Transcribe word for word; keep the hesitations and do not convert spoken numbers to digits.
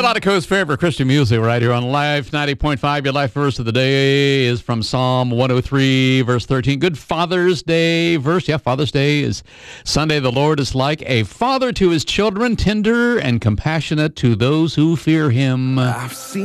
Melodico's favorite Christian music right here on Life ninety point five. Your life verse of the day is from Psalm one oh three, verse thirteen. Good Father's Day verse. Yeah, Father's Day is Sunday. The Lord is like a father to his children, tender and compassionate to those who fear him. I've seen